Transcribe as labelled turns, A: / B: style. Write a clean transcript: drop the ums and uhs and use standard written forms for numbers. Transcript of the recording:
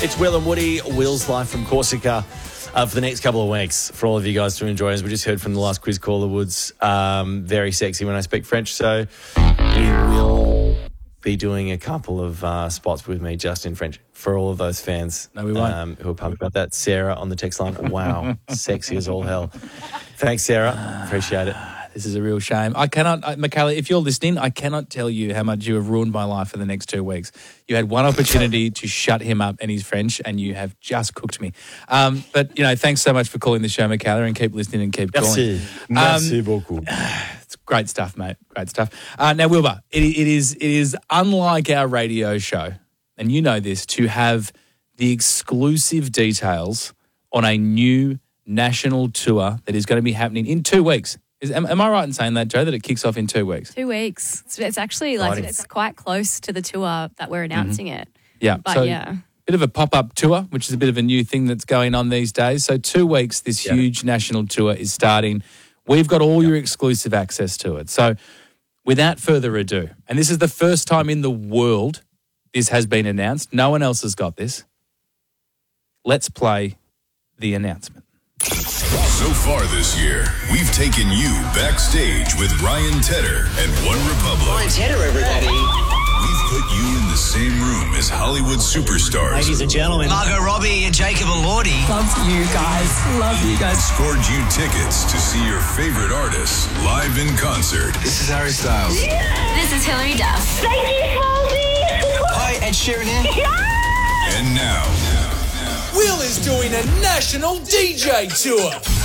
A: It's Will and Woody, Will's live from Corsica for the next couple of weeks for all of you guys to enjoy. As we just heard from the last quiz caller, Woods, very sexy when I speak French. So we will be doing a couple of spots with me just in French for all of those fans.
B: No, we won't.
A: Who are pumped about that. Sarah on the text line. Wow, sexy as all hell. Thanks, Sarah. Appreciate it.
B: This is a real shame. I cannot, Michaela, if you're listening, I cannot tell you how much you have ruined my life for the next 2 weeks. You had one opportunity to shut him up and his French, and you have just cooked me. But, thanks so much for calling the show, Michaela, and keep listening and keep calling.
A: Merci beaucoup.
B: It's great stuff, mate. Great stuff. Now, Wilbur, it is unlike our radio show, and you know this, to have the exclusive details on a new national tour that is going to be happening in 2 weeks. Am I right in saying that, Joe, that it kicks off in 2 weeks?
C: 2 weeks. It's actually it's quite close to the tour that we're announcing it.
B: Yeah.
C: But
B: bit of a pop-up tour, which is a bit of a new thing that's going on these days. So 2 weeks, this huge national tour is starting. We've got all your exclusive access to it. So without further ado, and this is the first time in the world this has been announced. No one else has got this. Let's play the announcement.
D: So far this year, we've taken you backstage with Ryan Tedder and One Republic.
E: Ryan Tedder, everybody.
D: We've put you in the same room as Hollywood superstars.
E: Ladies and gentlemen, Margot Robbie and Jacob Elordi.
F: Love you guys. Love you guys.
D: Scored you tickets to see your favorite artists live in concert.
G: This is Harry Styles.
H: Yeah. This is Hilary Duff.
E: Thank you, Halsey.
G: Hi, Ed Sheeran here.
D: And now,
I: Will is doing a national DJ tour.